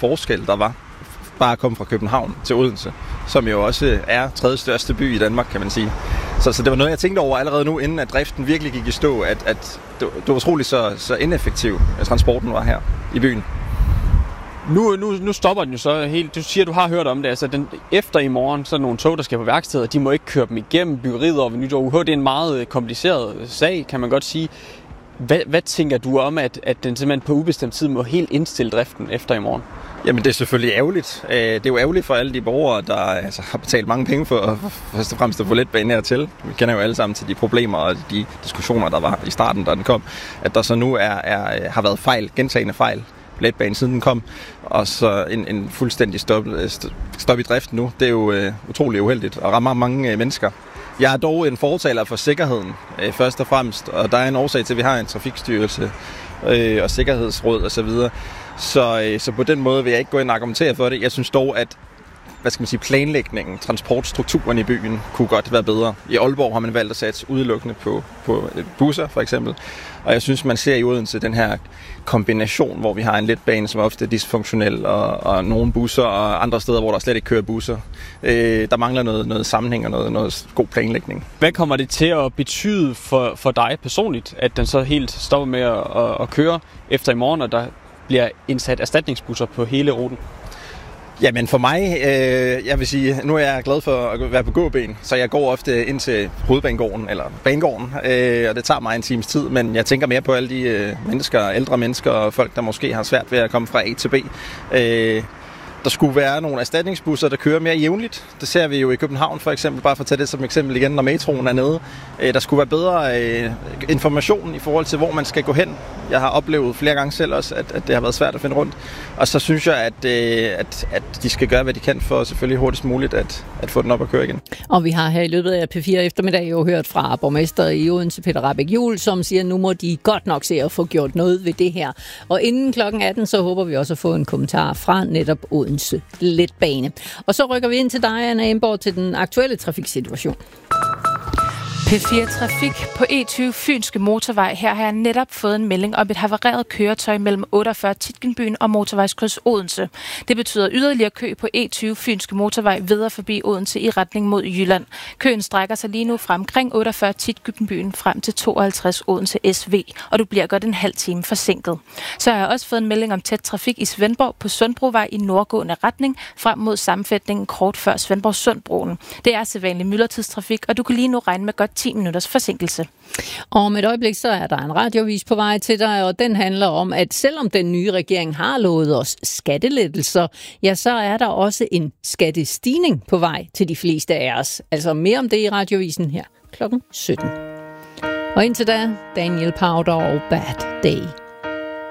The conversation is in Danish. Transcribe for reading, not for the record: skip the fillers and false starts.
forskel der var bare at komme fra København til Odense, som jo også er tredje største by i Danmark, kan man sige. Så det var noget, jeg tænkte over allerede nu, inden at driften virkelig gik i stå, at det var utroligt så ineffektiv, at transporten var her i byen. Nu stopper den jo så helt. Du siger, du har hørt om det. Altså, efter i morgen, så er der nogle tog, der skal på værkstedet, og de må ikke køre dem igennem byggeriet over ved Nytorv UH. Det er en meget kompliceret sag, kan man godt sige. Hvad tænker du om, at den simpelthen på ubestemt tid må helt indstille driften efter i morgen? Jamen, det er selvfølgelig ærgerligt. Det er jo ærgerligt for alle de borgere, der har betalt mange penge for først og fremmest at få letbanen hertil. Vi kender jo alle sammen til de problemer og de diskussioner, der var i starten, da den kom. At der så nu har været gentagne fejl letbanen, siden den kom, og så en fuldstændig stop i driften nu. Det er jo utrolig uheldigt og rammer mange mennesker. Jeg er dog en fortaler for sikkerheden, først og fremmest, og der er en årsag til, at vi har en trafikstyrelse og sikkerhedsråd osv. Så på den måde vil jeg ikke gå ind og argumentere for det. Jeg synes dog, at planlægningen, transportstrukturen i byen kunne godt være bedre. I Aalborg har man valgt at satse udelukkende på busser, for eksempel. Og jeg synes, man ser i Odense den her kombination, hvor vi har en letbane, som ofte er dysfunktionel, og nogle busser, og andre steder, hvor der slet ikke kører busser. Der mangler noget sammenhæng og noget god planlægning. Hvad kommer det til at betyde for dig personligt, at den så helt stopper med at køre efter i morgen, og der bliver indsat erstatningsbusser på hele ruten? Jamen for mig, jeg vil sige, nu er jeg glad for at være på gåben, så jeg går ofte ind til hovedbanegården, eller banegården, og det tager mig en times tid, men jeg tænker mere på alle de ældre mennesker og folk, der måske har svært ved at komme fra A til B. Der skulle være nogle erstatningsbusser, der kører mere jævnligt. Det ser vi jo i København for eksempel, bare for at tage det som eksempel igen, når metroen er nede. Der skulle være bedre information i forhold til, hvor man skal gå hen. Jeg har oplevet flere gange selv også, at det har været svært at finde rundt. Og så synes jeg, at de skal gøre, hvad de kan for selvfølgelig hurtigst muligt at få den op at køre igen. Og vi har her i løbet af P4 eftermiddag jo hørt fra borgmester i Odense, Peter Rahbæk-Juel, som siger, at nu må de godt nok se at få gjort noget ved det her. Og inden klokken 18, så håber vi også at få en kommentar fra netop Odense Letbane. Og så rykker vi ind til dig, Anna Emborg, til den aktuelle trafiksituation. P4 Trafik på E20 Fynske Motorvej. Her har jeg netop fået en melding om et havareret køretøj mellem 48 Titgenbyen og Motorvejskryds Odense. Det betyder yderligere kø på E20 Fynske Motorvej videre forbi Odense i retning mod Jylland. Køen strækker sig lige nu fra omkring 48 Titgenbyen frem til 52 Odense SV, og du bliver godt en halv time forsinket. Så har jeg også fået en melding om tæt trafik i Svendborg på Sundbrovej i nordgående retning frem mod sammenfætningen kort før Svendborg Sundbroen. Det er sædvanlig myldretidstrafik, og du kan lige nu regne med godt 10 minutters forsinkelse. Og om et øjeblik, så er der en radiovis på vej til dig, og den handler om, at selvom den nye regering har lovet os skattelettelser, ja, så er der også en skattestigning på vej til de fleste af os. Altså mere om det i radiovisen her klokken 17. Og indtil da, Daniel Powder og Bad Day.